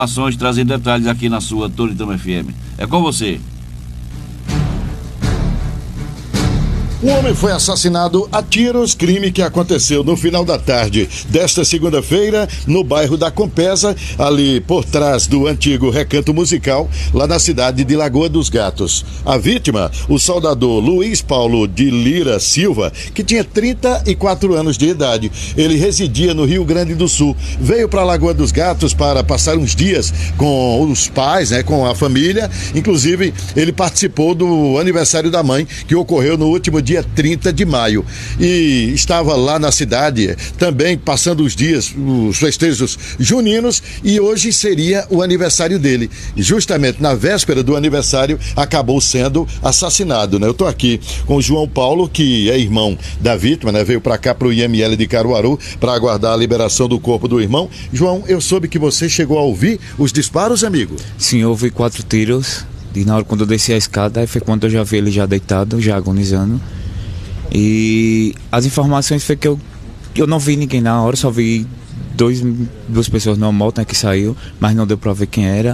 Ações trazem detalhes aqui na sua Toritama FM. É com você. Um homem foi assassinado a tiros, crime que aconteceu no final da tarde desta segunda-feira no bairro da Compesa, ali por trás do antigo Recanto Musical, lá na cidade de Lagoa dos Gatos. A vítima, o soldador Luiz Paulo de Lira Silva, que tinha 34 anos de idade. Ele residia no Rio Grande do Sul. Veio para Lagoa dos Gatos para passar uns dias com os pais, com a família. Inclusive, ele participou do aniversário da mãe, que ocorreu no último dia 30 de maio, e estava lá na cidade também passando os dias, os festejos juninos, e hoje seria o aniversário dele, e justamente na véspera do aniversário acabou sendo assassinado, Eu tô aqui com o João Paulo, que é irmão da vítima, veio para cá, pro IML de Caruaru, para aguardar a liberação do corpo do irmão. João, eu soube que você chegou a ouvir os disparos, amigo? Sim, eu ouvi 4 tiros, e na hora quando eu desci a escada, aí foi quando eu já vi ele já deitado, já agonizando. E as informações foi que eu não vi ninguém na hora, só vi duas pessoas numa moto, que saiu, mas não deu pra ver quem era.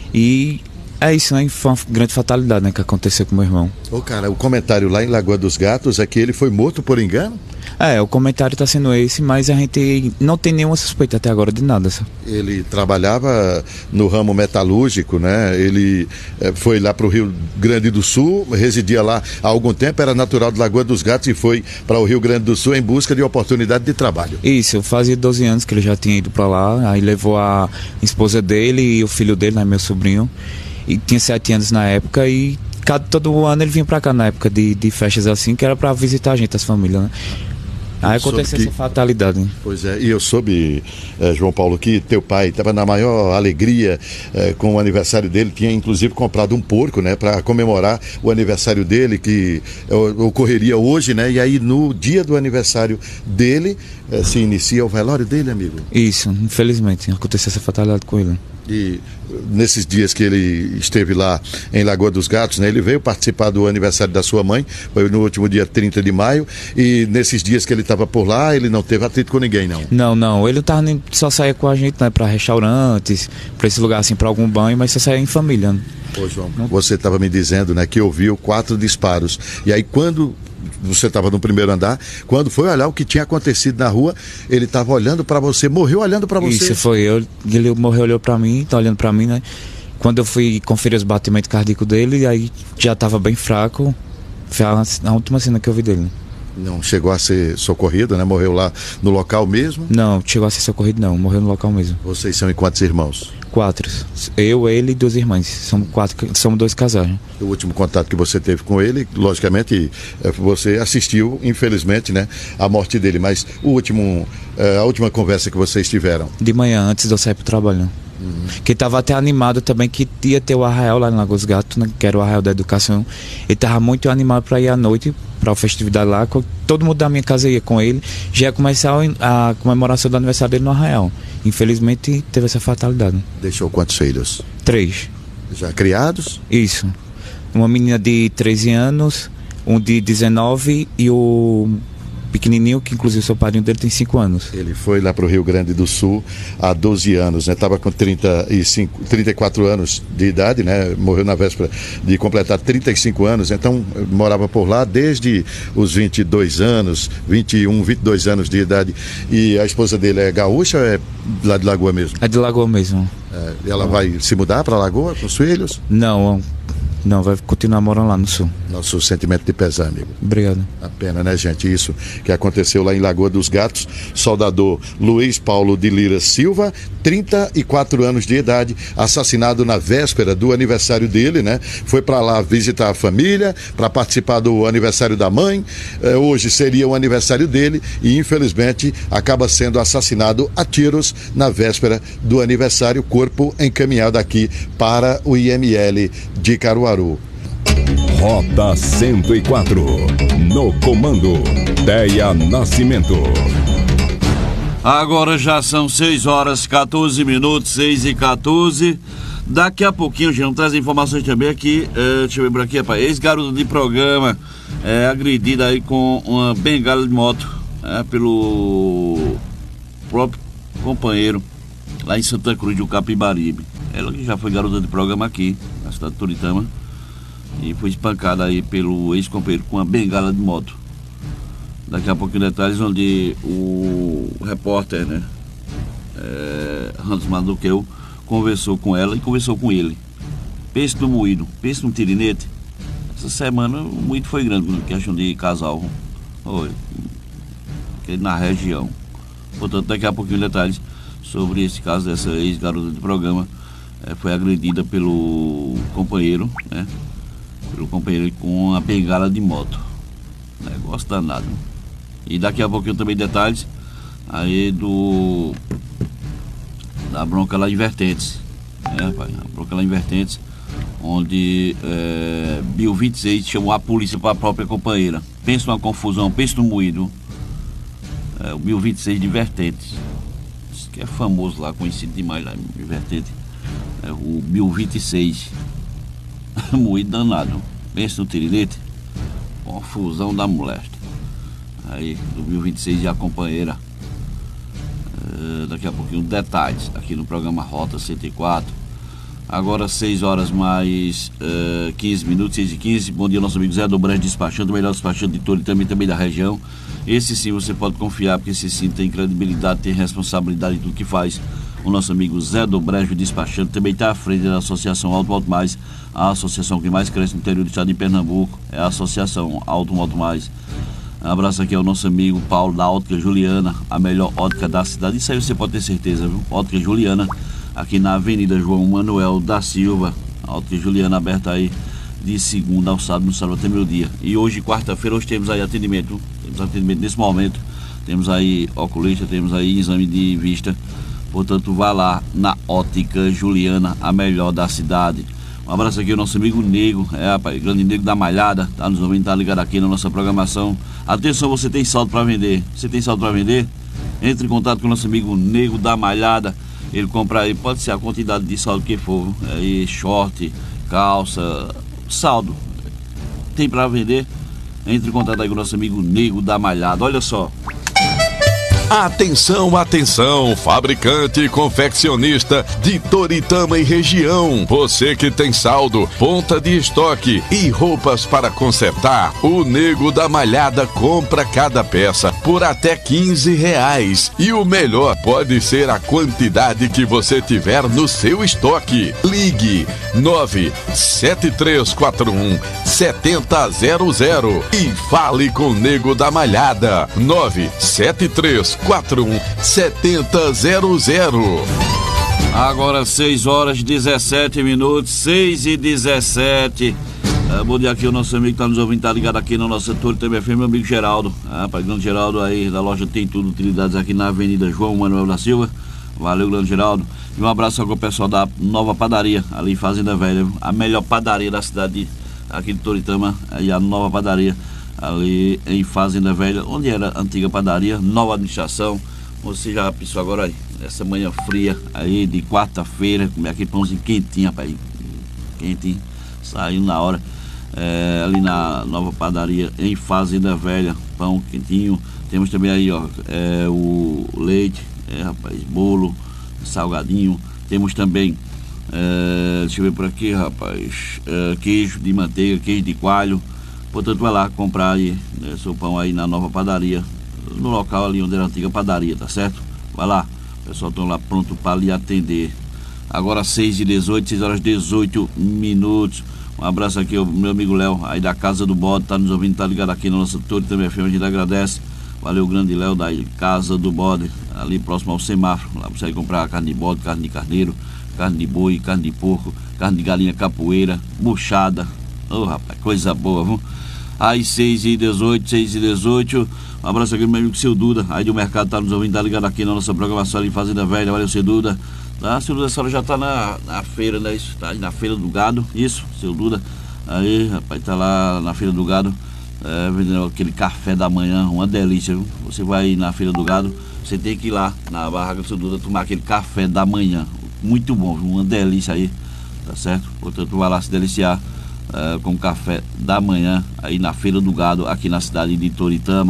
E é isso, foi uma grande fatalidade, que aconteceu com meu irmão. Cara, o comentário lá em Lagoa dos Gatos é que ele foi morto por engano? O comentário tá sendo esse, mas a gente não tem nenhuma suspeita até agora de nada. Ele trabalhava no ramo metalúrgico, Ele foi lá pro Rio Grande do Sul, residia lá há algum tempo, era natural de Lagoa dos Gatos e foi para o Rio Grande do Sul em busca de oportunidade de trabalho. Isso, fazia 12 anos que ele já tinha ido para lá, aí levou a esposa dele e o filho dele, meu sobrinho, e tinha 7 anos na época, e todo ano ele vinha para cá na época de festas assim, que era para visitar a gente, as famílias, Aí aconteceu essa fatalidade. Pois é, e eu soube, João Paulo, que teu pai estava na maior alegria com o aniversário dele, tinha inclusive comprado um porco, para comemorar o aniversário dele, que ocorreria hoje, E aí no dia do aniversário dele, se inicia o velório dele, amigo? Isso, infelizmente, aconteceu essa fatalidade com ele. E nesses dias que ele esteve lá em Lagoa dos Gatos, ele veio participar do aniversário da sua mãe, foi no último dia 30 de maio, e nesses dias que ele estava por lá, ele não teve atrito com ninguém, não? Não, ele só saía com a gente, para restaurantes, para esse lugar assim, para algum banho, mas só saía em família. Ô João, você estava me dizendo, que ouviu 4 disparos, e aí quando você estava no primeiro andar, quando foi olhar o que tinha acontecido na rua, ele estava olhando para você, morreu olhando para você. Isso foi eu, ele morreu, olhou para mim, tá olhando para mim, Quando eu fui conferir os batimentos cardíacos dele, aí já estava bem fraco, foi a última cena que eu vi dele. Não chegou a ser socorrido, Morreu lá no local mesmo? Não, chegou a ser socorrido não, morreu no local mesmo. Vocês são em quantos irmãos? 4. Eu, ele e 2 irmãs. Somos 2 casais. O último contato que você teve com ele, logicamente, você assistiu, infelizmente, a morte dele. Mas a última conversa que vocês tiveram? De manhã, antes de eu sair pro trabalho. Que estava até animado também, que ia ter o arraial lá em Lagoa dos Gatos, que era o arraial da educação. Ele estava muito animado para ir à noite para a festividade lá. Todo mundo da minha casa ia com ele. Já ia começar a comemoração do aniversário dele no arraial. Infelizmente teve essa fatalidade. Deixou quantos filhos? 3. Já criados? Isso. Uma menina de 13 anos, um de 19 e o pequenininho, que inclusive o seu padrinho dele tem 5 anos. Ele foi lá para o Rio Grande do Sul há 12 anos, Estava com 34 anos de idade, Morreu na véspera de completar 35 anos, então morava por lá desde os 22 anos, 21, 22 anos de idade. E a esposa dele é gaúcha ou é lá de Lagoa mesmo? É de Lagoa mesmo. Ela vai se mudar para Lagoa com os filhos? Não, vai continuar morando lá no sul. Nosso sentimento de pesar, amigo. Obrigado. A pena, gente? Isso que aconteceu lá em Lagoa dos Gatos. Soldador Luiz Paulo de Lira Silva, 34 anos de idade, assassinado na véspera do aniversário dele, Foi para lá visitar a família, para participar do aniversário da mãe. Hoje seria o aniversário dele e, infelizmente, acaba sendo assassinado a tiros na véspera do aniversário. Corpo encaminhado aqui para o IML de Caruaru. Rota 104. No comando, Deia Nascimento. Agora já são 6h14, 6h14. Daqui a pouquinho, gente, traz informações também aqui. Deixa eu ver por aqui, rapaz. Ex-garota de programa agredida aí com uma bengala de moto pelo próprio companheiro. lá em Santa Cruz do Capibaribe. Ela que já foi garota de programa aqui, na cidade de Toritama, e foi espancada aí pelo ex-companheiro com uma bengala de moto. Daqui a pouquinho detalhes onde o repórter, né, Hans Maduqueu, conversou com ela e conversou com ele. Pense no moído, pense no tirinete. Essa semana o moído foi grande com questão de casal. Oi, na região. Portanto, daqui a pouquinho detalhes sobre esse caso dessa ex-garota de programa. Foi agredida pelo companheiro, né? Pelo companheiro com a bengala de moto. Negócio danado. E daqui a pouquinho também detalhes aí da bronca lá em Vertentes. A bronca lá em Vertentes, onde Bill 26 chamou a polícia para a própria companheira. Pensa numa confusão, pensa no moído. O Bill 26 de Vertentes. Isso que é famoso lá, conhecido demais lá em Vertentes. O Bill 26. Moído danado. Pensa no tirilete. Confusão da molesta. Aí, do Bill 26 e a companheira. Daqui a pouquinho detalhes aqui no programa Rota 104. Agora 6 horas mais 15 minutos, 6h15. Bom dia, nosso amigo Zé Dobrez, despachante, o melhor despachante de Toritama e também da região. Esse sim você pode confiar, porque esse sim tem credibilidade, tem responsabilidade em tudo que faz. O nosso amigo Zé Dobrez, despachante, também está à frente da Associação Auto Moto Mais, a associação que mais cresce no interior do estado de Pernambuco, é a Associação Auto Moto Mais. Um abraço aqui ao nosso amigo Paulo da Ótica Juliana, a melhor ótica da cidade. Isso aí você pode ter certeza, viu? Ótica Juliana, aqui na Avenida João Manuel da Silva. A Ótica Juliana aberta aí de segunda ao sábado, no sábado até meio-dia. E hoje, quarta-feira, hoje temos aí atendimento. Viu? Temos atendimento nesse momento. Temos aí oculista, temos aí exame de vista. Portanto, vá lá na Ótica Juliana, a melhor da cidade. Um abraço aqui ao nosso amigo Nego, rapaz, grande Nego da Malhada, tá nos ouvindo, tá ligado aqui na nossa programação. Atenção, você tem saldo para vender? Você tem saldo para vender? Entre em contato com o nosso amigo Nego da Malhada. Ele compra aí, pode ser a quantidade de saldo que for, aí short, calça, saldo. Tem para vender? Entre em contato aí com o nosso amigo Nego da Malhada. Olha só. Atenção, atenção, fabricante e confeccionista de Toritama e região. Você que tem saldo, ponta de estoque e roupas para consertar, o Nego da Malhada compra cada peça por até R$15. E o melhor pode ser a quantidade que você tiver no seu estoque. Ligue 97341-7000 e fale com o Nego da Malhada. 97341-7000. Agora 6 horas 17 minutos, 6h17. Bom dia aqui, o nosso amigo que está nos ouvindo, tá ligado aqui no nosso Toritama FM, meu amigo Geraldo. Para grande Geraldo aí da loja Tem Tudo Utilidades aqui na Avenida João Manuel da Silva. Valeu, grande Geraldo. E um abraço ao pessoal da Nova Padaria, ali em Fazenda Velha, a melhor padaria da cidade aqui de Toritama, e a Nova Padaria ali em Fazenda Velha, onde era a antiga padaria, nova administração. Você já pensou agora aí, essa manhã fria aí de quarta-feira, comer aquele pãozinho quentinho, rapaz, quentinho, saiu na hora, ali na Nova Padaria em Fazenda Velha, pão quentinho. Temos também aí, ó, o leite, rapaz, bolo, salgadinho. Temos também, deixa eu ver por aqui, rapaz, queijo de manteiga, queijo de coalho. Portanto, vai lá comprar aí, seu pão aí na Nova Padaria, no local ali onde era a antiga padaria, tá certo? Vai lá, o pessoal estão lá pronto para lhe atender. Agora 6h18, 6 horas 18 minutos. Um abraço aqui ao meu amigo Léo, aí da Casa do Bode, tá nos ouvindo, tá ligado aqui no nosso Toritama FM, a gente agradece. Valeu, grande Léo da Casa do Bode, ali próximo ao semáforo. Lá você vai comprar carne de bode, carne de carneiro, carne de boi, carne de porco, carne de galinha capoeira, buchada. Ô, rapaz, coisa boa, viu? Aí 6h18. Um abraço aqui ao meu amigo Seu Duda, aí do mercado, tá nos ouvindo, tá ligado aqui na nossa programação ali em Fazenda Velha. Valeu, Seu Duda. Seu Duda, a senhora já tá na feira, né? Isso, tá aí na Feira do Gado, isso, Seu Duda. Aí, rapaz, tá lá na Feira do Gado, vendendo aquele café da manhã, uma delícia, viu? Você vai na Feira do Gado, você tem que ir lá na barraca do Seu Duda tomar aquele café da manhã. Muito bom, viu? Uma delícia aí, tá certo? Portanto, vai lá se deliciar com café da manhã aí na Feira do Gado, aqui na cidade de Toritama.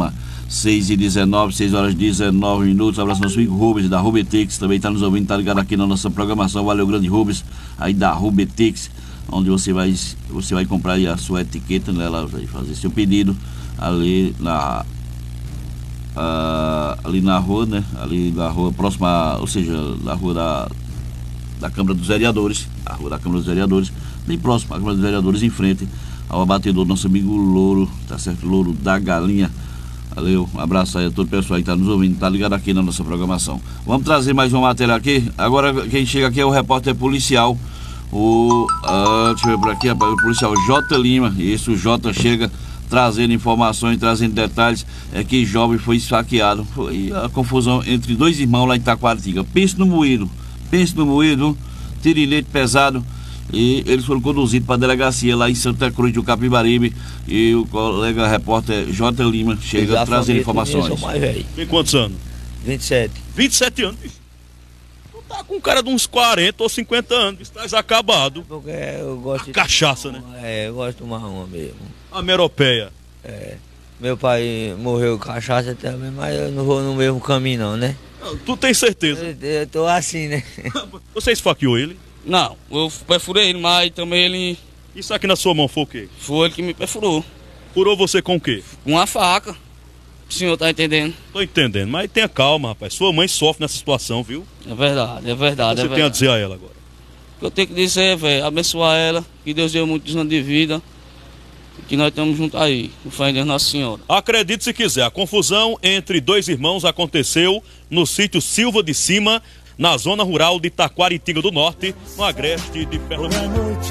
6h19, 6h19. Abraço nosso amigo Rubens, da Rubetex, também está nos ouvindo, está ligado aqui na nossa programação. Valeu, grande Rubens, aí da Rubetex, onde você vai comprar aí a sua etiqueta, né? Ela vai fazer seu pedido ali na rua, né? Ali na rua próxima, ou seja, na rua da Câmara dos Vereadores, a rua da Câmara dos Vereadores, bem próximo à Câmara dos Vereadores, em frente ao abatedor do nosso amigo Louro, tá certo? Louro da Galinha. Valeu, um abraço aí a todo o pessoal que está nos ouvindo, tá ligado aqui na nossa programação. Vamos trazer mais uma matéria aqui. Agora quem chega aqui é o repórter policial, deixa eu ver por aqui, rapaz, o policial J. Lima. E esse o J chega trazendo informações, trazendo detalhes, que jovem foi esfaqueado. Foi a confusão entre dois irmãos lá em Taquaritinga. Pense no moído, tirilete pesado. E eles foram conduzidos para a delegacia lá em Santa Cruz do Capibaribe. E o colega repórter J. Lima chega trazendo informações. Tem quantos anos? 27. 27 anos? Tu tá com um cara de uns 40 ou 50 anos, estás acabado. Porque eu gosto de cachaça, né? Eu gosto de tomar uma mesmo. A meropeia. Meu pai morreu com cachaça também, mas eu não vou no mesmo caminho não, né? Tu tem certeza? Eu tô assim, né? Você esfaqueou ele? Não, eu perfurei ele, mas também ele... Isso aqui na sua mão foi o quê? Foi ele que me perfurou. Furou você com o quê? Com uma faca. O senhor tá entendendo? Tô entendendo, mas tenha calma, rapaz. Sua mãe sofre nessa situação, viu? É verdade, é verdade. O que você tem a dizer a ela agora? O que eu tenho que dizer, velho, abençoar ela, que Deus deu muitos anos de vida, que nós estamos juntos aí, com fé em Deus Nossa Senhora. Acredite se quiser, a confusão entre dois irmãos aconteceu no sítio Silva de Cima, na zona rural de Taquaritinga do Norte, no agreste de Pernambuco.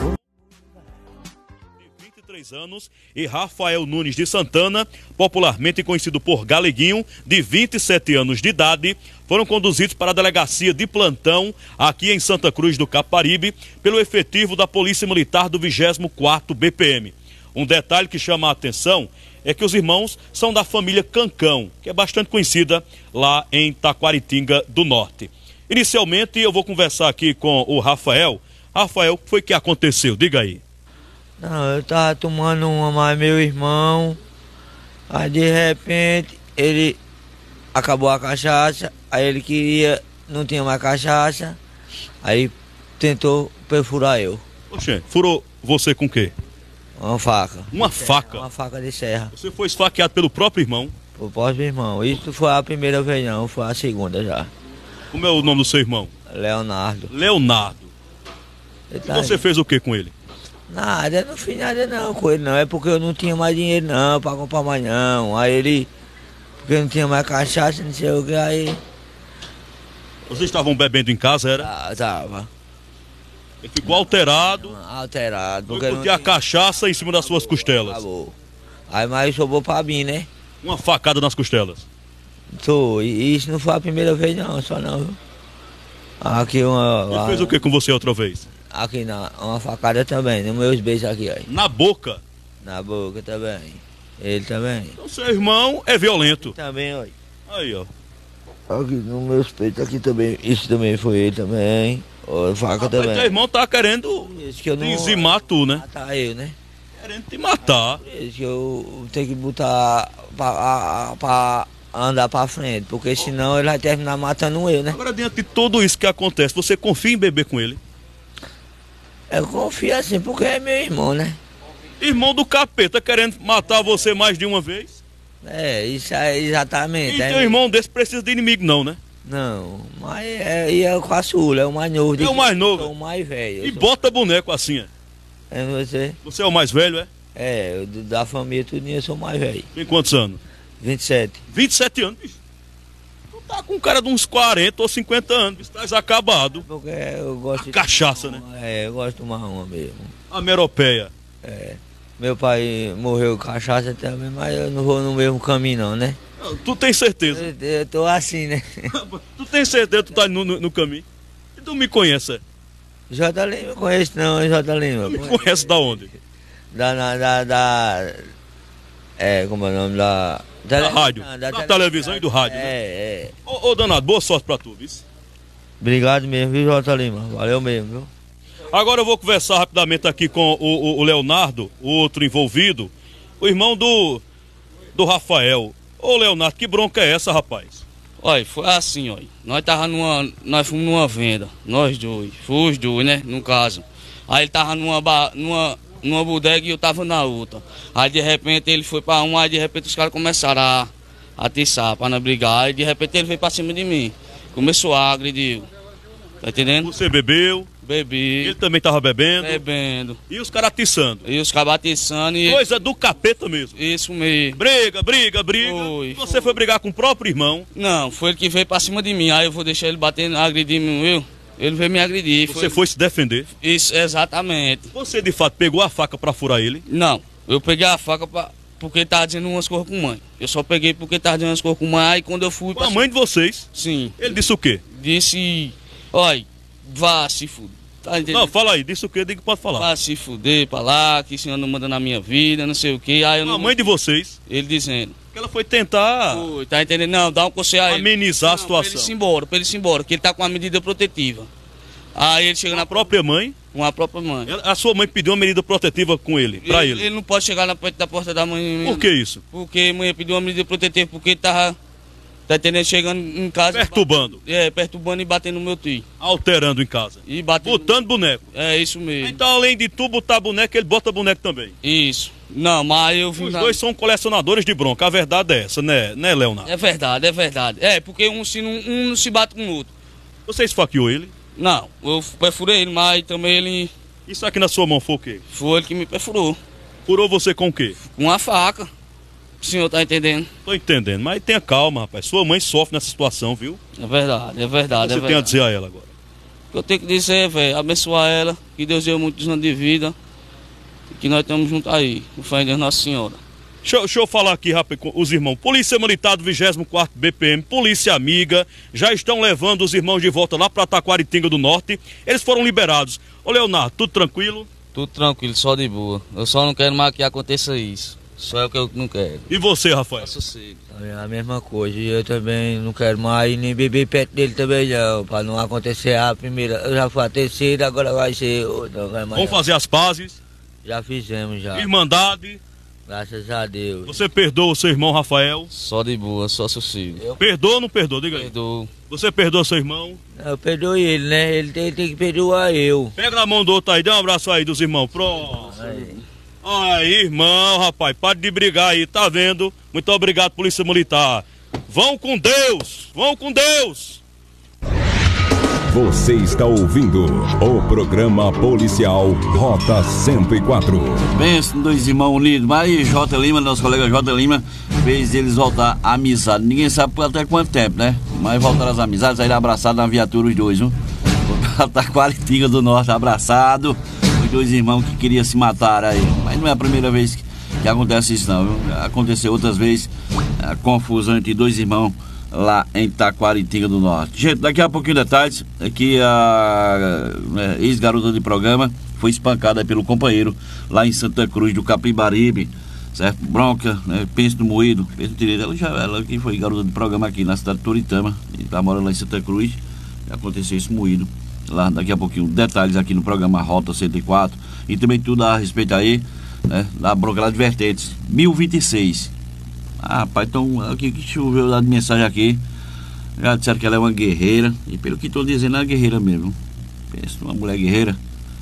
De 23 anos, e Rafael Nunes de Santana, popularmente conhecido por Galeguinho, de 27 anos de idade, foram conduzidos para a delegacia de plantão aqui em Santa Cruz do Capibaribe pelo efetivo da Polícia Militar do 24º BPM. Um detalhe que chama a atenção é que os irmãos são da família Cancão, que é bastante conhecida lá em Taquaritinga do Norte. Inicialmente eu vou conversar aqui com o Rafael. Rafael, o que foi que aconteceu? Diga aí. Não, eu tava tomando uma, mas meu irmão, aí de repente ele acabou a cachaça, aí ele queria, não tinha mais cachaça, aí tentou perfurar eu. Oxê, furou você com o quê? Uma faca. Uma faca? Uma faca de serra. Você foi esfaqueado pelo próprio irmão? Pelo próprio irmão. Isso foi a primeira vez não, foi a segunda já. Como é o nome do seu irmão? Leonardo. Leonardo. Tá você fez o que com ele? Nada, eu não fiz nada não com ele não. É porque eu não tinha mais dinheiro não, pra comprar mais não. Aí ele, porque eu não tinha mais cachaça, não sei o que, aí... Vocês estavam bebendo em casa, era? Tava. Ele ficou alterado. Alterado. Porque não tinha a cachaça em cima das suas costelas. Acabou. Aí mais sobrou pra mim, né? Uma facada nas costelas. E isso não foi a primeira vez não, só não, viu? Aqui uma... Ele fez o que com você outra vez? Aqui uma facada também, nos meus beijos aqui, aí. Na boca? Na boca também. Ele também. Então seu irmão é violento. Ele também, olha. Aí, ó. Aqui nos meus peitos aqui também, isso também foi ele também. Ó, faca também. Teu irmão tá querendo dizimar tu, né? Matar eu, né? Querendo te matar. Por isso que eu tenho que botar pra andar pra frente, porque senão ele vai terminar matando eu, né? Agora, diante de tudo isso que acontece, você confia em beber com ele? Eu confio assim, porque é meu irmão, né? Irmão do capeta querendo matar você mais de uma vez? Isso aí, exatamente. E teu irmão desse precisa de inimigo não, né? Não, mas é o caçula, é o mais novo. É o mais novo? Eu sou o mais velho. E bota boneco assim, é você? Você é o mais velho, é? Da família tudinho eu sou o mais velho. Tem quantos anos? 27. 27 anos, bicho. Tu tá com um cara de uns 40 ou 50 anos, estás acabado. Porque eu gosto de cachaça, né? Eu gosto de tomar uma mesmo. A meropeia. Meu pai morreu com cachaça também, mas eu não vou no mesmo caminho não, né? Tu tem certeza? Eu tô assim, né? Tu tem certeza que tu tá no caminho? E tu me conhece? J. Lima, eu conheço não, J. Lima. Tu me conhece da onde? Como é o nome da rádio, da televisão e do rádio. Ô danado, boa sorte pra tu, viu? Obrigado mesmo, viu, J. Lima? Valeu mesmo, viu? Agora eu vou conversar rapidamente aqui com o Leonardo, o outro envolvido, o irmão do Rafael. Ô Leonardo, que bronca é essa, rapaz? Olha, foi assim, olha. Nós fomos numa venda, nós dois. Foi os dois, né? No caso. Aí ele tava numa bodega e eu tava na outra. Aí de repente ele foi pra uma, aí de repente os caras começaram a atiçar pra não brigar. Aí de repente ele veio pra cima de mim. Começou a agredir. Tá entendendo? Você bebeu? Bebi. Ele também tava bebendo? Bebendo. E os caras atiçando? E os caras atiçando e... Coisa do capeta mesmo. Isso mesmo. Briga. Foi. Você foi brigar com o próprio irmão? Não, foi ele que veio pra cima de mim. Aí eu vou deixar ele bater, agredir eu. Ele veio me agredir. Você foi se defender? Isso, exatamente. Você de fato pegou a faca pra furar ele? Não, eu peguei a faca porque ele tava dizendo umas coisas com mãe. Eu só peguei porque ele tava dizendo umas coisas com mãe. Aí quando eu fui... Com a mãe de vocês? Sim. Ele disse o quê? Disse, olha, vá se fuder. Tá entendendo? Não, fala aí, disse o quê? Diga que pode falar. Vá se fuder pra lá, que o senhor não manda na minha vida, não sei o quê. Aí eu não... A mãe de vocês? Ele dizendo. Que ela foi tentar... Foi, tá entendendo? Não, dá um conselho a ele. Amenizar a situação. Pra ele se embora, porque ele tá com uma medida protetiva. Aí ele chega na própria mãe? Com a própria mãe. A sua mãe pediu uma medida protetiva com ele, pra ele? Ele não pode chegar na frente da porta da mãe. Por que isso? Porque a mãe pediu uma medida protetiva, porque ele tava, tá entendendo, chegando em casa... Perturbando? Perturbando e batendo no meu tio. Alterando em casa? E batendo... Botando boneco? É, isso mesmo. Então, além de tu botar boneco, ele bota boneco também? Isso. Não, mas eu vi... Os dois são colecionadores de bronca, a verdade é essa, né, Leonardo? É verdade. É, porque um não se bate com o outro. Você esfaqueou ele? Não, eu perfurei ele, mas também ele... Isso aqui na sua mão foi o quê? Foi ele que me perfurou. Furou você com o quê? Com a faca. O senhor tá entendendo? Tô entendendo, mas tenha calma, rapaz. Sua mãe sofre nessa situação, viu? É verdade. Você tem a dizer a ela agora? O que eu tenho que dizer, velho, abençoar ela, que Deus deu muitos anos de vida, e que nós estamos juntos aí, com fé em Deus Nossa Senhora. Deixa eu falar aqui rápido com os irmãos. Polícia Militar do 24º BPM, Polícia Amiga, já estão levando os irmãos de volta lá para Taquaritinga do Norte. Eles foram liberados. Ô Leonardo, tudo tranquilo? Tudo tranquilo, só de boa. Eu só não quero mais que aconteça isso. Só é o que eu não quero. E você, Rafael? Sossego. É a mesma coisa. E eu também não quero mais nem beber perto dele também não. Para não acontecer a primeira. Eu já fui a terceira, agora vai ser outra. Vamos fazer as pazes? Já fizemos já. Irmandade? Graças a Deus. Você perdoa o seu irmão Rafael? Só de boa, só sossego. Perdoa ou não perdoa? Diga aí. Perdoo. Você perdoa seu irmão? Eu perdoei ele, né? Ele tem que perdoar eu. Pega na mão do outro aí, dá um abraço aí dos irmãos. Pronto. Aí, irmão, rapaz, pare de brigar aí, tá vendo? Muito obrigado, Polícia Militar. Vão com Deus! Vão com Deus! Você está ouvindo o programa policial Rota 104. Pensa em dois irmãos unidos, mas J. Lima, nosso colega J. Lima, fez eles voltar à amizade. Ninguém sabe por até quanto tempo, né? Mas voltaram às amizades, saíram abraçados na viatura os dois, viu? Taquaritinga do Norte, abraçado. Os dois irmãos que queriam se matar aí. Mas não é a primeira vez que acontece isso não, viu? Aconteceu outras vezes a confusão entre dois irmãos lá em Taquaritinga do Norte. Gente, daqui a pouquinho detalhes é que a ex-garota de programa foi espancada pelo companheiro lá em Santa Cruz do Capibaribe, certo? Bronca, né? Penso no moído, penso no direito. Ela que foi garota de programa aqui na cidade de Toritama, e tá morando lá em Santa Cruz. Aconteceu esse moído lá, daqui a pouquinho detalhes aqui no programa Rota 104 e também tudo a respeito aí, né, da bronca lá de Vertentes 1026. Rapaz, então aqui que choveu lá de mensagem aqui. Já disseram que ela é uma guerreira. E pelo que estou dizendo, é uma guerreira mesmo. Pensa numa mulher guerreira.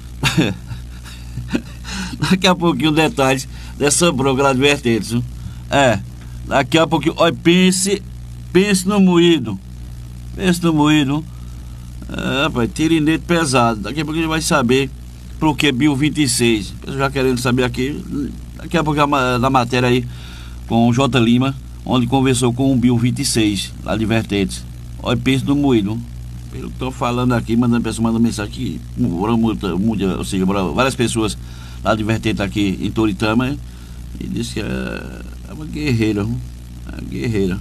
Daqui a pouquinho detalhes dessa bronca lá de Vertentes. Daqui a pouquinho. Olha, pense no moído. Pense no moído. Rapaz, tirinete pesado. Daqui a pouquinho a gente vai saber por que Bill 26. Eu já querendo saber aqui. Daqui a pouquinho na matéria aí com o J. Lima, onde conversou com o Bill 26, lá de Vertentes. Olha, pensa no moído. Pelo que estou falando aqui, mandando pessoas mandando mensagem que ou seja, várias pessoas lá de Vertentes aqui em Toritama, e disse que é uma guerreira, uma guerreira.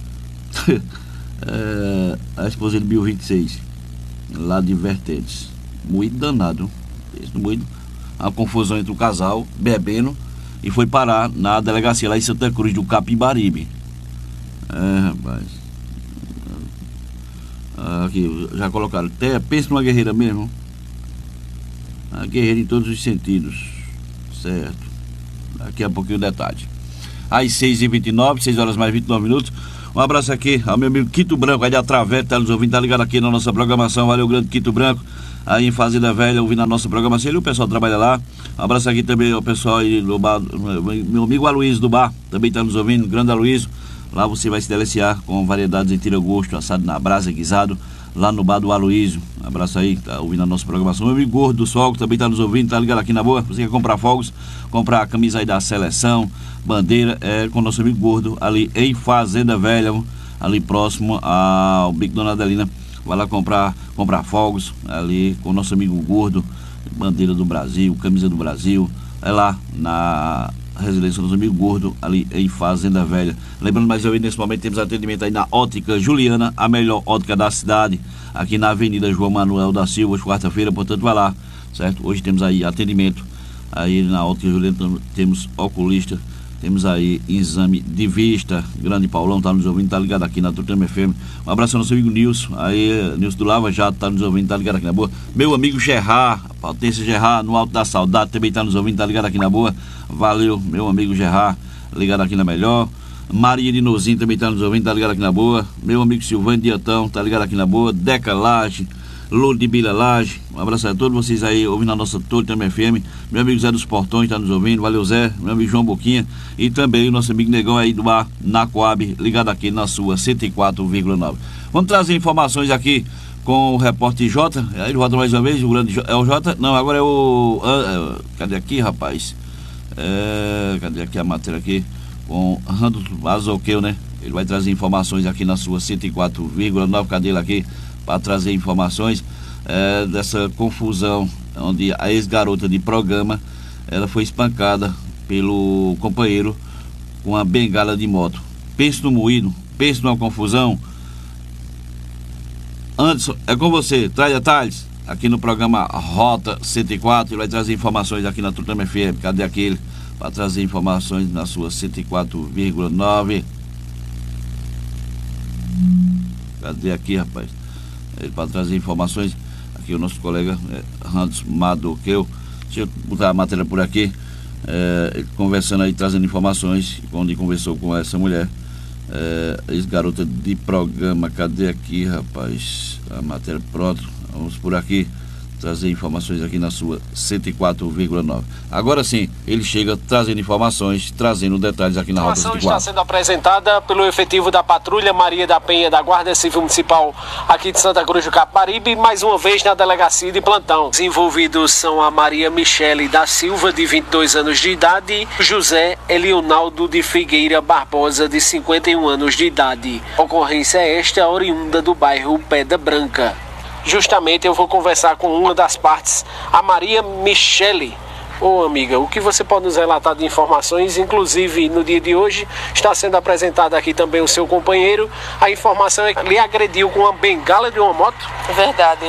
A esposa de Bill 26, lá de Vertentes. Moído danado. Pensa no moído. A confusão entre o casal, bebendo, e foi parar na delegacia lá em Santa Cruz do Capibaribe. Rapaz. Aqui, já colocaram. Até pensa numa guerreira mesmo. A guerreira em todos os sentidos. Certo. Daqui a pouquinho o detalhe. às 6h29, 6 horas mais 29 minutos. Um abraço aqui ao meu amigo Quito Branco, aí de Através, tá nos ouvindo, tá ligado aqui na nossa programação. Valeu, grande Quito Branco, aí em Fazenda Velha, ouvindo a nossa programação. Ele, o pessoal trabalha lá. Um abraço aqui também ao pessoal aí do bar, meu amigo Aloysio do bar, também tá nos ouvindo, grande Aloysio. Lá você vai se deliciar com variedades de tira-gosto, assado na brasa, guisado, lá no bar do Aloysio. Um abraço aí, tá ouvindo a nossa programação. Meu amigo Gordo do Sol, que também tá nos ouvindo, tá ligado aqui na boa. Você quer comprar fogos, comprar a camisa aí da seleção, bandeira, com o nosso amigo Gordo, ali em Fazenda Velha, ali próximo ao Bico Dona Adelina. Vai lá comprar fogos, ali com o nosso amigo Gordo, bandeira do Brasil, camisa do Brasil, é lá na residência do nosso amigo Gordo, ali em Fazenda Velha. Lembrando mais uma vez, nesse momento temos atendimento aí na Ótica Juliana, a melhor ótica da cidade, aqui na Avenida João Manuel da Silva, hoje quarta-feira, portanto vai lá, certo? Hoje temos aí atendimento, aí na Ótica Juliana temos oculista, temos aí exame de vista. Grande Paulão tá nos ouvindo, tá ligado aqui na Tutama FM. Um abraço ao nosso amigo Nilson, aí Nilson do Lava Jato tá nos ouvindo, tá ligado aqui na boa. Meu amigo Gerard, Potência Gerard, no Alto da Saudade, também tá nos ouvindo, tá ligado aqui na boa. Valeu, meu amigo Gerard, ligado aqui na melhor. Maria de Nozinho também tá nos ouvindo, tá ligado aqui na boa. Meu amigo Silvano Diantão, tá ligado aqui na boa. Deca Laje, Lourdes de Bila Laje. Um abraço a todos vocês aí ouvindo a nossa Tutama FM. Meu amigo Zé dos Portões tá nos ouvindo, valeu Zé. Meu amigo João Boquinha e também o nosso amigo Negão aí do bar na Coab, ligado aqui na sua 104,9. Vamos trazer informações aqui com o repórter Jota. Aí ele volta mais uma vez, o grande é o Jota. Não, agora é o cadê aqui, rapaz? Cadê aqui a matéria aqui? Com Rando Azoqueu, né? Ele vai trazer informações aqui na sua 104,9. Cadê ele aqui? Para trazer informações dessa confusão onde a ex-garota de programa ela foi espancada pelo companheiro com a bengala de moto. Pense no moído, pense numa confusão. Anderson, é com você, traz detalhes aqui no programa Rota 104. Ele vai trazer informações aqui na Tutama FM. Cadê aquele? Para trazer informações na sua 104,9. Cadê aqui, rapaz? Ele para trazer informações aqui, o nosso colega Hans Madoqueu. Deixa eu botar a matéria por aqui, conversando aí, trazendo informações, onde conversou com essa mulher, ex-garota de programa. Cadê aqui, rapaz? A matéria pronto, vamos por aqui trazer informações aqui na sua 104,9. Agora sim, ele chega trazendo informações, trazendo detalhes aqui na Rota 104. A informação está sendo apresentada pelo efetivo da Patrulha Maria da Penha da Guarda Civil Municipal aqui de Santa Cruz do Capibaribe, mais uma vez na delegacia de plantão. Os envolvidos são a Maria Michele da Silva, de 22 anos de idade, José Elionaldo de Figueira Barbosa, de 51 anos de idade. A ocorrência esta oriunda do bairro Pedra Branca. Justamente eu vou conversar com uma das partes, a Maria Michele. Ô amiga, o que você pode nos relatar de informações? Inclusive no dia de hoje está sendo apresentado aqui também o seu companheiro. A informação é que ele agrediu com uma bengala de uma moto? Verdade.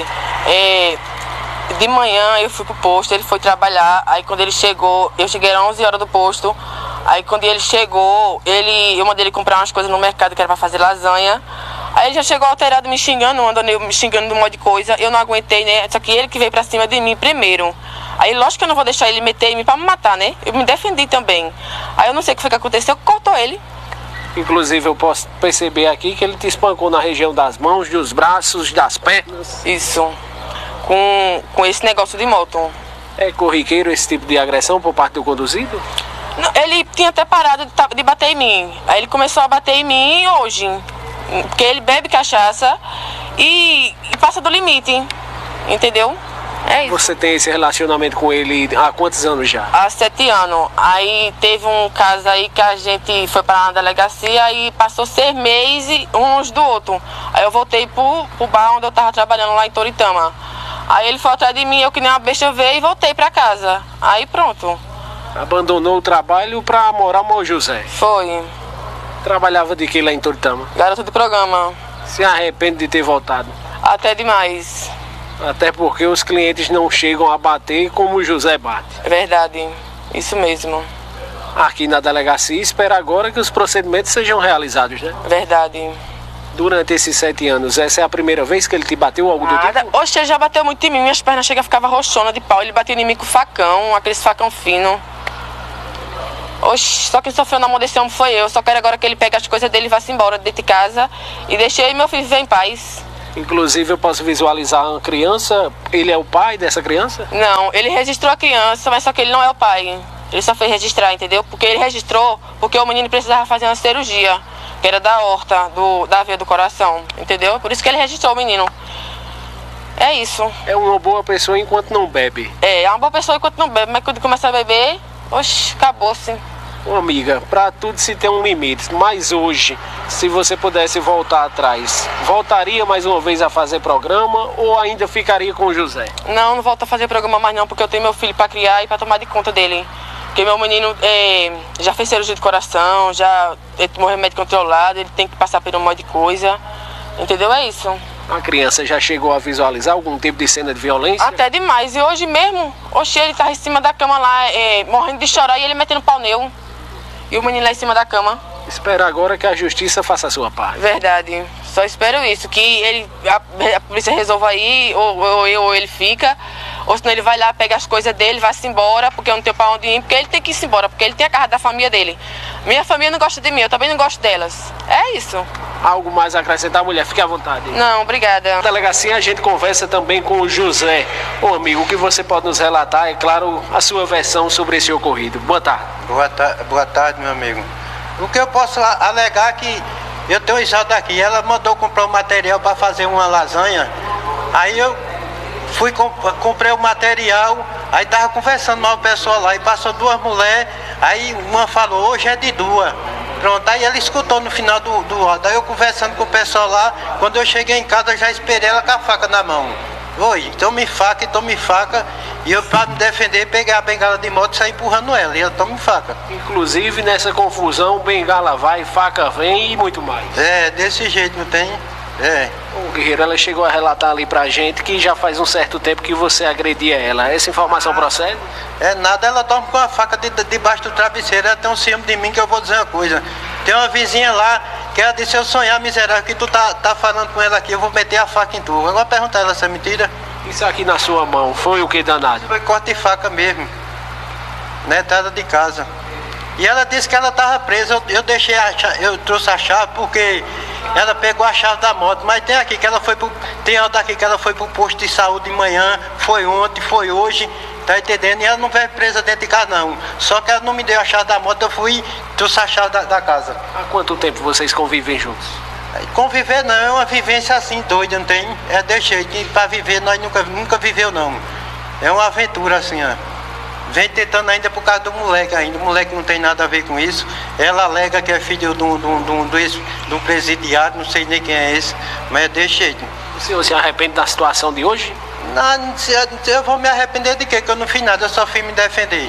De manhã eu fui pro posto, ele foi trabalhar. Aí quando ele chegou, eu cheguei às 11 horas do posto. Aí quando ele chegou, eu mandei ele comprar umas coisas no mercado que era pra fazer lasanha. Aí ele já chegou alterado, me xingando, me xingando de um monte de coisa. Eu não aguentei, né? Só que ele que veio pra cima de mim primeiro. Aí lógico que eu não vou deixar ele meter em mim pra me matar, né? Eu me defendi também. Aí eu não sei o que foi que aconteceu, cortou ele. Inclusive eu posso perceber aqui que ele te espancou na região das mãos, dos braços, das pernas. Isso. Com esse negócio de moto. É corriqueiro esse tipo de agressão por parte do conduzido? Não, ele tinha até parado de bater em mim. Aí ele começou a bater em mim hoje. Porque ele bebe cachaça e passa do limite, entendeu? É isso. Você tem esse relacionamento com ele há quantos anos já? Há 7 anos. Aí teve um caso aí que a gente foi para a delegacia e passou 6 meses uns do outro. Aí eu voltei pro bar onde eu tava trabalhando lá em Toritama. Aí ele foi atrás de mim, eu que nem uma besta veio e voltei para casa. Aí pronto. Abandonou o trabalho para morar no José? Foi. Trabalhava de que lá em Toritama? Garota de programa. Se arrepende de ter voltado? Até demais. Até porque os clientes não chegam a bater como o José bate. É verdade, isso mesmo. Aqui na delegacia espera agora que os procedimentos sejam realizados, né? Verdade. Durante esses 7 anos, essa é a primeira vez que ele te bateu algo do tipo? Oxe, ele já bateu muito em mim, minhas pernas ficavam roxona de pau. Ele batia em mim com facão, aqueles facão fino. Oxi, só quem sofreu na mão desse homem foi eu. Só quero agora que ele pegue as coisas dele e vá embora dentro de casa e deixe eu e meu filho viver em paz. Inclusive eu posso visualizar uma criança. Ele é o pai dessa criança? Não, ele registrou a criança, mas só que ele não é o pai. Ele só fez registrar, entendeu? Porque ele registrou porque o menino precisava fazer uma cirurgia, que era da aorta, da veia do coração, entendeu? Por isso que ele registrou o menino. É isso. É uma boa pessoa enquanto não bebe. É uma boa pessoa enquanto não bebe, mas quando começa a beber, oxe, acabou-se. Ô, amiga, pra tudo se tem um limite, mas hoje, se você pudesse voltar atrás, voltaria mais uma vez a fazer programa ou ainda ficaria com o José? Não volto a fazer programa mais não, porque eu tenho meu filho pra criar e pra tomar de conta dele. Porque meu menino já fez cirurgia de coração, ele tomou remédio controlado, ele tem que passar por um monte de coisa, entendeu? É isso. A criança já chegou a visualizar algum tipo de cena de violência? Até demais, e hoje mesmo, oxe, ele tá em cima da cama lá, morrendo de chorar e ele metendo pau nele. E o menino lá em cima da cama. Espera agora que a justiça faça a sua parte. Verdade. Só espero isso, que a polícia resolva aí, ou ele fica, ou senão ele vai lá, pega as coisas dele, vai-se embora, porque eu não tenho pra onde ir, porque ele tem que ir embora, porque ele tem a casa da família dele. Minha família não gosta de mim, eu também não gosto delas. É isso. Algo mais a acrescentar, mulher? Fique à vontade. Não, obrigada. Na delegacia a gente conversa também com o José. Ô amigo, o que você pode nos relatar, é claro, a sua versão sobre esse ocorrido. Boa tarde. Boa tarde, meu amigo. O que eu posso alegar é que eu tenho Isalda aqui, ela mandou comprar o material para fazer uma lasanha. Aí eu fui, comprei o material, aí tava conversando com o pessoal lá e passou duas mulheres, aí uma falou, hoje é de duas. Pronto, aí ela escutou no final do áudio, aí eu conversando com o pessoal lá, quando eu cheguei em casa eu já esperei ela com a faca na mão. Oi, tome faca, e eu para me defender peguei a bengala de moto e saí empurrando ela, e ela tome faca. Inclusive nessa confusão, bengala vai, faca vem e muito mais. É, desse jeito, não tem? É. O Guerreiro, ela chegou a relatar ali pra gente que já faz um certo tempo que você agredia ela. Essa informação procede? É nada, ela dorme com a faca debaixo do travesseiro, ela tem um ciúme de mim que eu vou dizer uma coisa. Tem uma vizinha lá que ela disse, se eu sonhar, miserável, que tu tá falando com ela aqui, eu vou meter a faca em tu. Agora perguntar ela se é mentira. Isso aqui na sua mão, foi o que danado? Foi corte de faca mesmo, na entrada de casa. E ela disse que ela estava presa, eu trouxe a chave porque ela pegou a chave da moto, mas tem aqui que ela foi tem outra aqui que ela foi pro posto de saúde de manhã, foi ontem, foi hoje, tá entendendo? E ela não veio presa dentro de casa não, só que ela não me deu a chave da moto, eu fui, trouxe a chave da casa. Há quanto tempo vocês convivem juntos? Conviver não, é uma vivência assim doida, não tem? É desse jeito, que pra viver nós nunca viveu não, é uma aventura assim, ó. Vem tentando ainda por causa do moleque ainda. O moleque não tem nada a ver com isso. Ela alega que é filho de um presidiário, não sei nem quem é esse, mas é desse jeito. O senhor se arrepende da situação de hoje? Não, eu vou me arrepender de quê? Que eu não fiz nada, eu só fui me defender.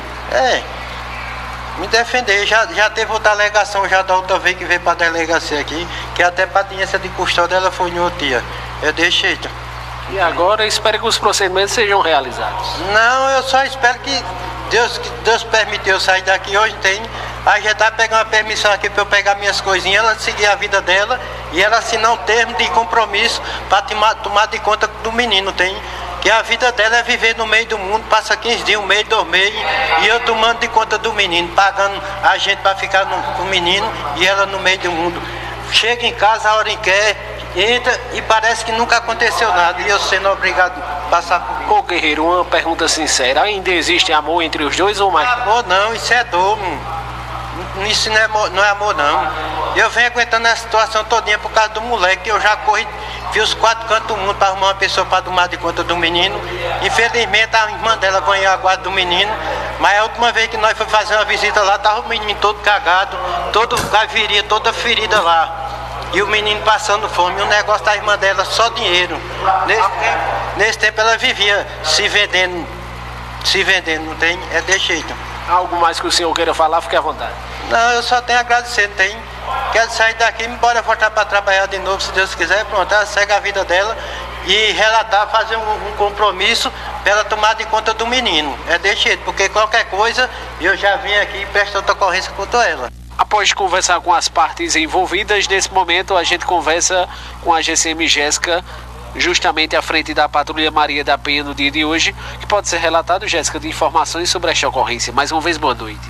Me defender. Já teve outra alegação já da outra vez que veio pra delegacia aqui, que até pra audiência de custódia ela foi em outro dia. É desse jeito. E agora espero que os procedimentos sejam realizados. Não, eu só espero que Deus permitiu eu sair daqui hoje, tem. Aí já tá pegando uma permissão aqui para eu pegar minhas coisinhas, ela seguir a vida dela e ela assinar um termo de compromisso para tomar de conta do menino, tem. Que a vida dela é viver no meio do mundo, passa 15 dias, 1 mês, 2 meses, e eu tomando de conta do menino, pagando a gente para ficar com o menino e ela no meio do mundo. Chega em casa a hora que quer, entra e parece que nunca aconteceu nada e eu sendo obrigado a passar por isso. Ô Guerreiro, uma pergunta sincera, ainda existe amor entre os dois ou mais? Amor não, isso é dor, isso não é amor não. Eu venho aguentando essa situação todinha por causa do moleque, eu já corri, vi os 4 cantos do mundo para arrumar uma pessoa para tomar de conta do menino. Infelizmente a irmã dela ganhou a guarda do menino, mas a última vez que nós fomos fazer uma visita lá, estava o menino todo cagado, todo caviria, toda ferida lá. E o menino passando fome, o negócio da irmã dela só dinheiro. Nesse tempo ela vivia se vendendo, não tem? É desse jeito. Algo mais que o senhor queira falar, fique à vontade. Não, eu só tenho a agradecer, tem. Quero sair daqui e embora voltar para trabalhar de novo, se Deus quiser. Pronto, ela segue a vida dela e relatar, fazer um compromisso para ela tomar de conta do menino. É desse jeito, porque qualquer coisa eu já vim aqui e presto outra ocorrência contra ela. Após conversar com as partes envolvidas, nesse momento a gente conversa com a GCM Jéssica, justamente à frente da Patrulha Maria da Penha no dia de hoje, que pode ser relatado, Jéssica, de informações sobre esta ocorrência. Mais uma vez, boa noite.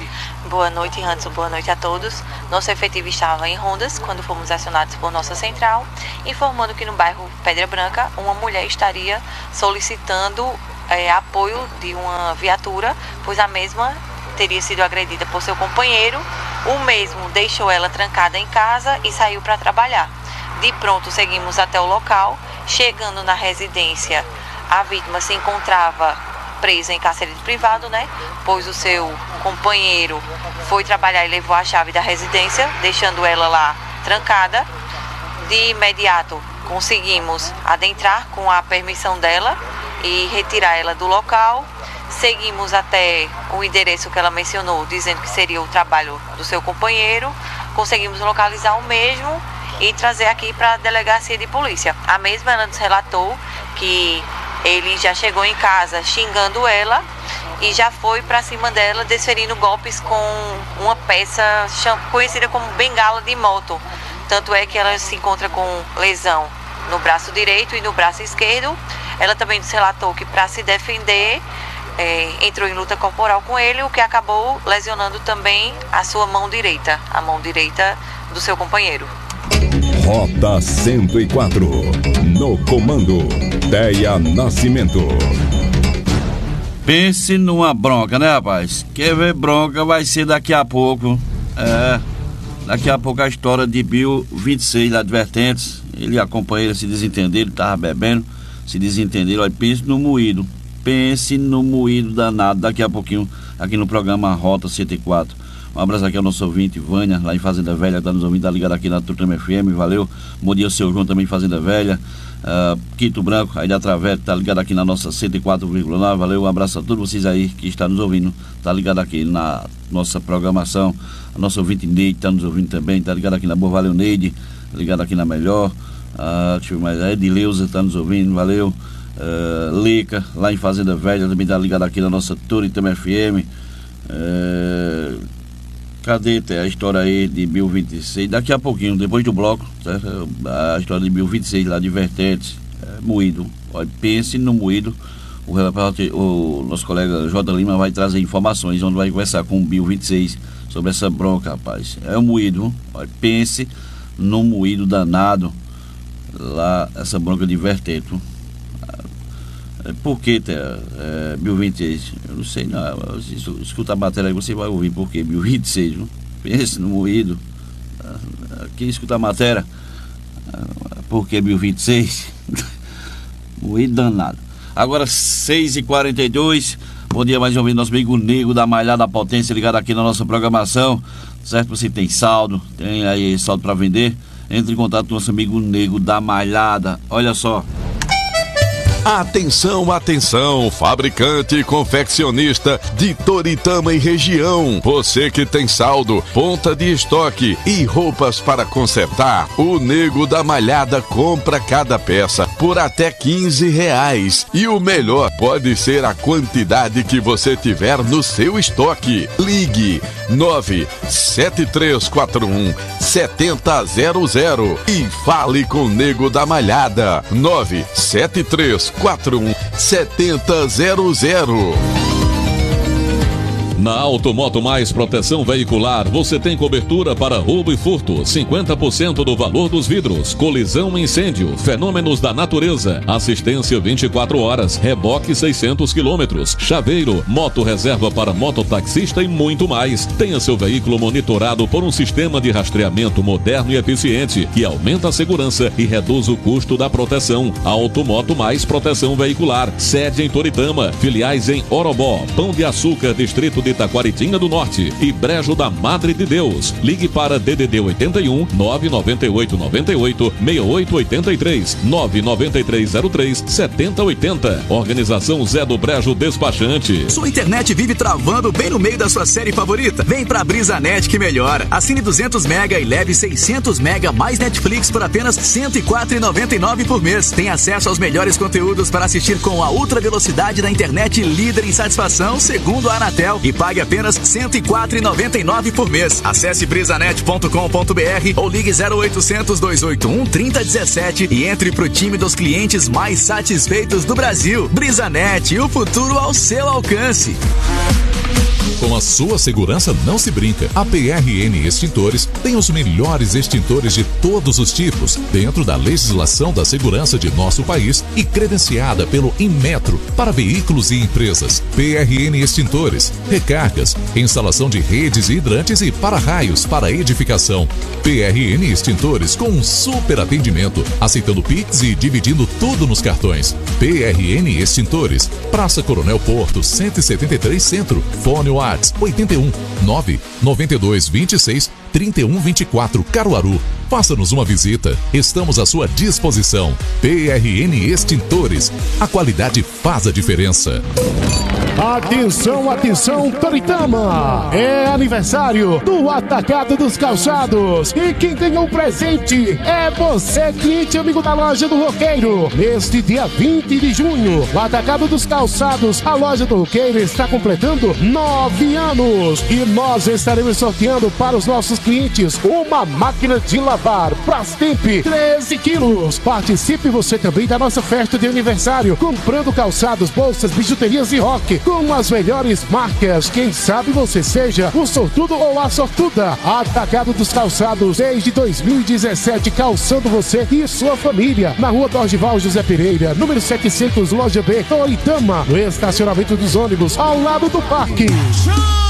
Boa noite, Hanson. Boa noite a todos. Nosso efetivo estava em rondas quando fomos acionados por nossa central, informando que no bairro Pedra Branca, uma mulher estaria solicitando apoio de uma viatura, pois a mesma teria sido agredida por seu companheiro. O mesmo deixou ela trancada em casa e saiu para trabalhar. De pronto, seguimos até o local. Chegando na residência, a vítima se encontrava presa em cárcere privado, pois o seu companheiro foi trabalhar e levou a chave da residência, deixando ela lá trancada. De imediato, conseguimos adentrar com a permissão dela e retirar ela do local. Seguimos até o endereço que ela mencionou, dizendo que seria o trabalho do seu companheiro. Conseguimos localizar o mesmo e trazer aqui para a delegacia de polícia. A mesma, ela nos relatou que ele já chegou em casa xingando ela e já foi para cima dela, desferindo golpes com uma peça conhecida como bengala de moto. Tanto é que ela se encontra com lesão no braço direito e no braço esquerdo. Ela também nos relatou que, para se defender, entrou em luta corporal com ele, o que acabou lesionando também a sua mão direita, a mão direita do seu companheiro. Rota 104. No comando, Deia Nascimento. Pense numa bronca, né, rapaz? Quer ver bronca vai ser daqui a pouco. Daqui a pouco a história de Bill 26 da Advertentes. Ele e a companheira se desentenderam, tava bebendo, se desentenderam. Olha, pense no moído. Pense no moído danado. Daqui a pouquinho, aqui no programa Rota 104. Um abraço aqui ao nosso ouvinte, Vânia, lá em Fazenda Velha, tá nos ouvindo, tá ligado aqui na Tutrama FM, valeu. Bom dia ao seu João também, Fazenda Velha. Quito Branco, aí da Travete, tá ligado aqui na nossa 104,9, valeu. Um abraço a todos vocês aí que estão nos ouvindo, tá ligado aqui na nossa programação. A nossa ouvinte Neide tá nos ouvindo também, tá ligado aqui na boa, valeu Neide, tá ligado aqui na Melhor. Deixa eu ver mais, a Edileuza tá nos ouvindo, valeu. Lica, lá em Fazenda Velha, também tá ligado aqui na nossa Turitama FM. Cadê a história aí de Bill 26? Daqui a pouquinho, depois do bloco, certo? A história de Bill 26 lá de Vertentes, moído. Olha, pense no moído. O nosso colega J. Lima vai trazer informações, onde vai conversar com o Bill 26 sobre essa bronca, rapaz. É um moído. Olha, pense no moído danado lá, essa bronca de Vertentes. Por que, Bill 26? Eu não sei, não. Escuta a matéria aí, você vai ouvir por que Bill 26, não? Pense no moído. Aqui escuta a matéria. Por que Bill 26? Moído danado. Agora 6h42. Bom dia mais uma vez, nosso amigo Nego da Malhada Potência, ligado aqui na nossa programação. Certo? Você tem saldo, tem aí saldo para vender. Entre em contato com nosso amigo Nego da Malhada. Olha só. Atenção, atenção, fabricante e confeccionista de Toritama e região. Você que tem saldo, ponta de estoque e roupas para consertar, o Nego da Malhada compra cada peça por até R$15. E o melhor pode ser a quantidade que você tiver no seu estoque. Ligue 97341-7000 e fale com o Nego da Malhada. 97341-7000. Na Automoto Mais Proteção Veicular, você tem cobertura para roubo e furto, 50% do valor dos vidros, colisão e incêndio, fenômenos da natureza, assistência 24 horas, reboque 600 km, chaveiro, moto reserva para mototaxista e muito mais. Tenha seu veículo monitorado por um sistema de rastreamento moderno e eficiente, que aumenta a segurança e reduz o custo da proteção. Automoto Mais Proteção Veicular, sede em Toritama, filiais em Orobó, Pão de Açúcar, Distrito de Itaquaritinga do Norte e Brejo da Madre de Deus. Ligue para DDD 81 998 98 6883 99303 7080. Organização Zé do Brejo Despachante. Sua internet vive travando bem no meio da sua série favorita? Vem pra BrisaNet que melhora. Assine 200 mega e leve 600 mega mais Netflix por apenas R$ 104,99 por mês. Tem acesso aos melhores conteúdos para assistir com a ultra velocidade da internet líder em satisfação, segundo a Anatel, e pague apenas R$ 104,99 por mês. Acesse brisanet.com.br ou ligue 0800 281 3017 e entre pro time dos clientes mais satisfeitos do Brasil. BrisaNet, o futuro ao seu alcance. Com a sua segurança não se brinca. A PRN Extintores tem os melhores extintores de todos os tipos, dentro da legislação da segurança de nosso país e credenciada pelo Inmetro para veículos e empresas. PRN Extintores, recargas, instalação de redes e hidrantes e para-raios para edificação. PRN Extintores com um super atendimento, aceitando Pix e dividindo tudo nos cartões. PRN Extintores, Praça Coronel Porto, 173 Centro. Fone WhatsApp 81 992 26 31 24 Caruaru. Faça-nos uma visita. Estamos à sua disposição. PRN Extintores. A qualidade faz a diferença. Atenção, atenção, Toritama! É aniversário do Atacado dos Calçados. E quem ganhou o presente é você, cliente amigo da loja do Roqueiro. Neste dia 20 de junho, o Atacado dos Calçados, a loja do Roqueiro está completando 9 anos. E nós estaremos sorteando para os nossos clientes uma máquina de lavar Brastemp 13 quilos. Participe você também da nossa festa de aniversário, comprando calçados, bolsas, bijuterias e rock com as melhores marcas. Quem sabe você seja o sortudo ou a sortuda. Atacado dos Calçados desde 2017, calçando você e sua família. Na rua Dorgival José Pereira, número 700, loja B, Toritama, no estacionamento dos ônibus, ao lado do parque.